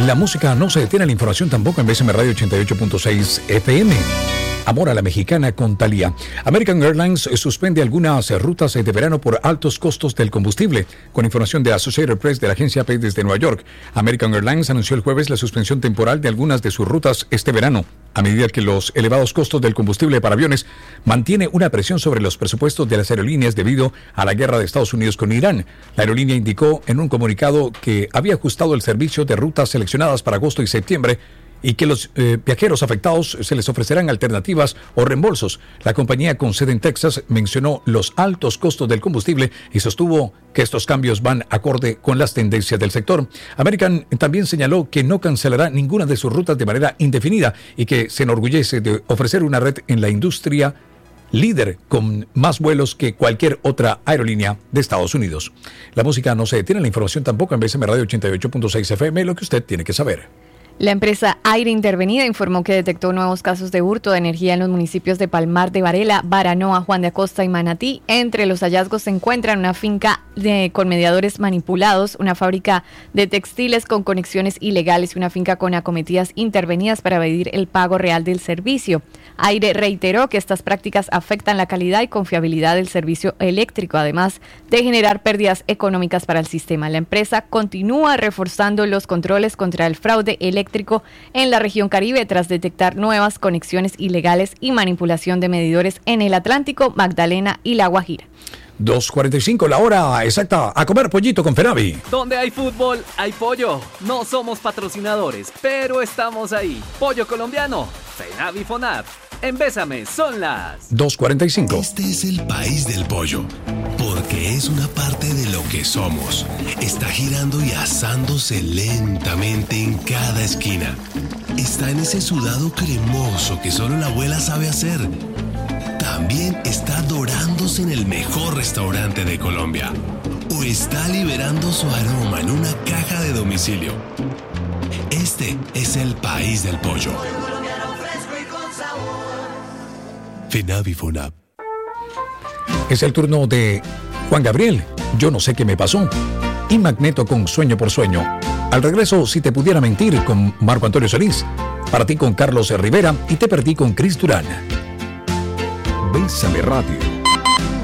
La música no se detiene, la información tampoco en BSM Radio 88.6 FM. Amor a la mexicana con Thalía. American Airlines suspende algunas rutas de verano por altos costos del combustible. Con información de Associated Press de la agencia AP desde Nueva York, American Airlines anunció el jueves la suspensión temporal de algunas de sus rutas este verano, a medida que los elevados costos del combustible para aviones mantiene una presión sobre los presupuestos de las aerolíneas debido a la guerra de Estados Unidos con Irán. La aerolínea indicó en un comunicado que había ajustado el servicio de rutas seleccionadas para agosto y septiembre y que los viajeros afectados se les ofrecerán alternativas o reembolsos. La compañía con sede en Texas mencionó los altos costos del combustible y sostuvo que estos cambios van acorde con las tendencias del sector. American también señaló que no cancelará ninguna de sus rutas de manera indefinida y que se enorgullece de ofrecer una red en la industria líder con más vuelos que cualquier otra aerolínea de Estados Unidos. La música no se detiene, la información tampoco en BSM Radio 88.6 FM, lo que usted tiene que saber. La empresa Aire Intervenida informó que detectó nuevos casos de hurto de energía en los municipios de Palmar de Varela, Baranoa, Juan de Acosta y Manatí. Entre los hallazgos se encuentran una finca con mediadores manipulados, una fábrica de textiles con conexiones ilegales y una finca con acometidas intervenidas para evadir el pago real del servicio. Aire reiteró que estas prácticas afectan la calidad y confiabilidad del servicio eléctrico, además de generar pérdidas económicas para el sistema. La empresa continúa reforzando los controles contra el fraude eléctrico en la región Caribe tras detectar nuevas conexiones ilegales y manipulación de medidores en el Atlántico, Magdalena y La Guajira. 2:45, la hora exacta. A comer pollito con Fenavi. Donde hay fútbol, hay pollo. No somos patrocinadores, pero estamos ahí. Pollo colombiano, Fenavi Fonab. En Bésame son las 2:45. Este es el país del pollo, porque es una parte de lo que somos. Está girando y asándose lentamente en cada esquina. Está en ese sudado cremoso que solo la abuela sabe hacer. También está dorándose en el mejor restaurante de Colombia. O está liberando su aroma en una caja de domicilio. Este es el país del pollo. Fenavi Fonab. Es el turno de Juan Gabriel. Yo no sé qué me pasó. Y Magneto con Sueño por Sueño. Al regreso, Si te pudiera mentir, con Marco Antonio Solís. Para ti con Carlos Rivera y Te perdí con Cris Durán. Bésame Radio.